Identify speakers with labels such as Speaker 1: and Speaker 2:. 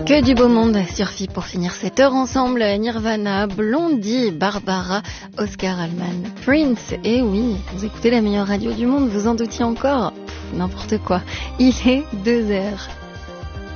Speaker 1: Que du beau monde suffit pour finir cette heure ensemble. Nirvana, Blondie, Barbara, Oscar Allman, Prince. Et oui, vous écoutez la meilleure radio du monde, vous en doutiez encore? N'importe quoi. Il est 2 heures.